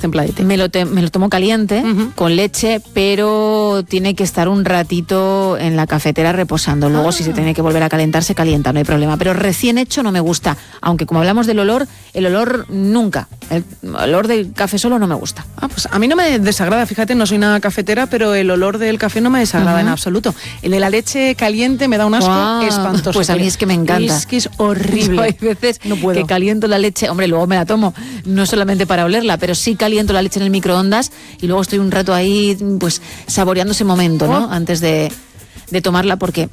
templadito. Me lo tomo caliente, con leche, pero tiene que estar un ratito en la cafetera reposando. Luego, si se tiene que volver a calentar, se calienta, no hay problema. Pero recién hecho no me gusta. Aunque como hablamos del olor, el olor nunca. El olor del café solo no me gusta. Pues a mí no me desagrada, fíjate, no soy una cafetera, pero el olor del café no me desagrada en absoluto. El de la leche caliente me da un asco espantoso. Pues a mí es que me encanta. Es que es horrible. Hay veces que caliento la leche, hombre, luego me la tomo, no solamente para olerla, pero sí caliento la leche en el microondas y luego estoy un rato ahí, pues, saboreando ese momento, ¿no? Antes de tomarla, porque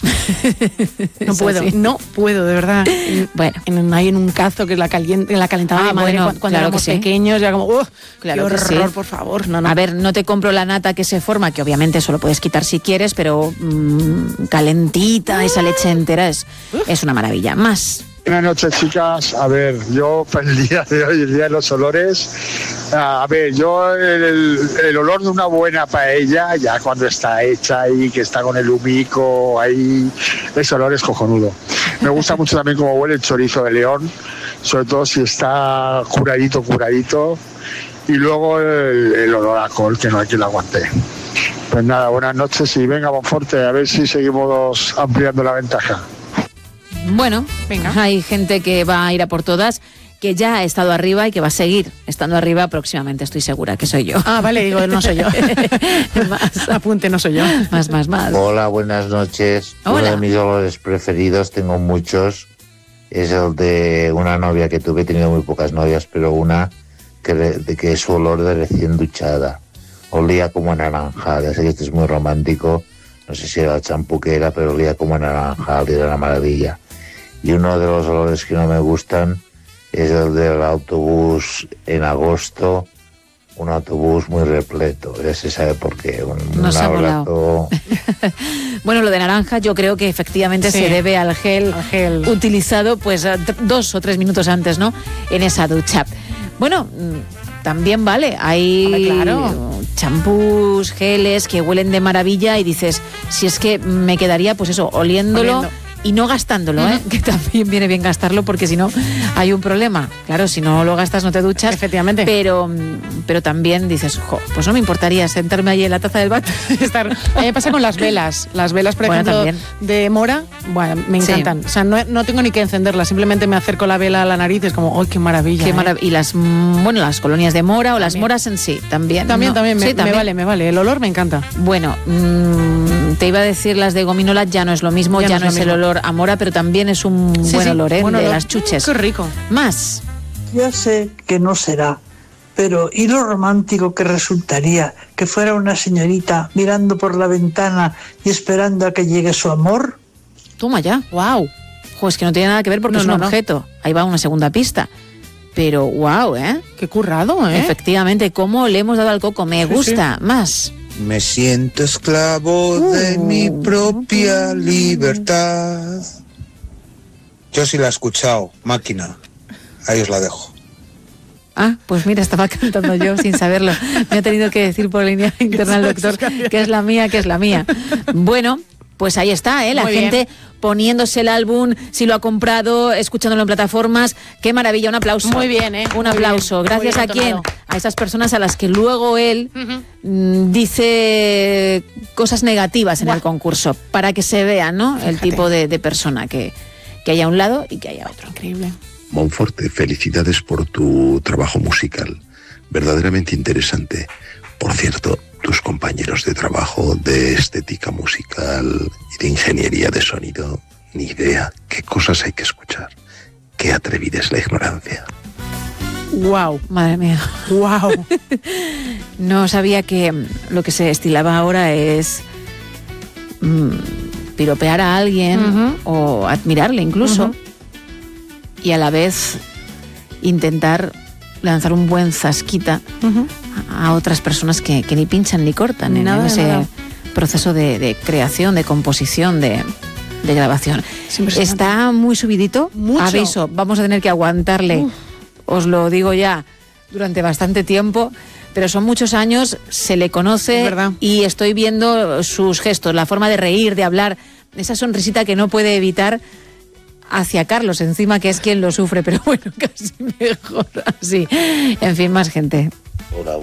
no puedo, de verdad. Bueno, hay en un cazo que la calentaba mi madre cuando éramos pequeños, ya como, claro, qué horror, por favor. No. A ver, no te compro la nata que se forma, que obviamente eso lo puedes quitar si quieres, pero calentita, esa leche entera es una maravilla. Más. Buenas noches, chicas. A ver, yo el día de hoy, el día de los olores, a ver, yo el olor de una buena paella, ya cuando está hecha ahí, que está con el humico ahí, ese olor es cojonudo. Me gusta mucho también cómo huele el chorizo de León, sobre todo si está curadito, y luego el olor a col, que no hay quien lo aguante. Pues nada, buenas noches y venga, Monforte, a ver si seguimos ampliando la ventaja. Bueno, venga. Hay gente que va a ir a por todas, que ya ha estado arriba y que va a seguir estando arriba próximamente, estoy segura que soy yo. Vale, digo, no soy yo. Más. Apunte, no soy yo. Más. Hola, buenas noches. Hola. Uno de mis olores preferidos, tengo muchos, es el de una novia que tuve. He tenido muy pocas novias, pero una que es su olor de recién duchada. Olía como a naranjada, sé que esto es muy romántico, no sé si era el champú que era, pero olía como a naranjada y era una maravilla. Y uno de los olores que no me gustan es el del autobús en agosto, un autobús muy repleto. Ya se sabe por qué. Un abrazo. Bueno, lo de naranja yo creo que efectivamente se debe al gel utilizado pues 2 o 3 minutos antes, ¿no? En esa ducha. Bueno, también vale, hay champús, geles que huelen de maravilla y dices, si es que me quedaría pues eso, oliéndolo. Y no gastándolo, que también viene bien gastarlo, porque si no hay un problema. Claro, si no lo gastas no te duchas. Efectivamente. Pero también dices, pues no me importaría sentarme ahí en la taza del váter. A mí me pasa con las velas. Las velas, por ejemplo, también. De mora, me encantan. Sí. O sea, no tengo ni que encenderlas, simplemente me acerco la vela a la nariz y es como, ¡ay, qué maravilla! Y las colonias de mora o las moras en sí, también. También, me vale. El olor me encanta. Bueno, te iba a decir, las de gominola ya no es lo mismo, ya no es el olor a mora, pero también es un buen olor, de las chuches. Qué rico. Más. Ya sé que no será, pero ¿y lo romántico que resultaría que fuera una señorita mirando por la ventana y esperando a que llegue su amor? Toma ya. Wow. Es que no tiene nada que ver porque es un objeto. Ahí va una segunda pista. Pero wow, Qué currado, Efectivamente, cómo le hemos dado al coco. Me gusta. Más. Me siento esclavo de mi propia libertad. Yo sí la he escuchado, Máquina. Ahí os la dejo. Pues mira, estaba cantando yo sin saberlo. Me ha tenido que decir por línea interna el doctor que es la mía. Bueno, pues ahí está, la gente poniéndose el álbum, si lo ha comprado, escuchándolo en plataformas. ¡Qué maravilla! Un aplauso. Muy bien, Un aplauso. Gracias a quién. A esas personas a las que luego él dice cosas negativas en el concurso, para que se vea, ¿no? Fíjate. El tipo de persona que hay a un lado y que hay a otro. Increíble. Monforte, felicidades por tu trabajo musical. Verdaderamente interesante. Por cierto, tus compañeros de trabajo de estética musical y de ingeniería de sonido, ni idea qué cosas hay que escuchar. Qué atrevida es la ignorancia. ¡Wow! Madre mía. ¡Wow! No sabía que lo que se estilaba ahora es piropear a alguien o admirarle incluso y a la vez intentar lanzar un buen zasquita a otras personas que ni pinchan ni cortan en ese proceso de creación, de composición, de grabación. Está muy subidito. Mucho. Aviso, vamos a tener que aguantarle, os lo digo ya, durante bastante tiempo, pero son muchos años, se le conoce y estoy viendo sus gestos, la forma de reír, de hablar, esa sonrisita que no puede evitar hacia Carlos, encima, que es quien lo sufre, pero bueno, casi mejor así. En fin, más gente. Hola.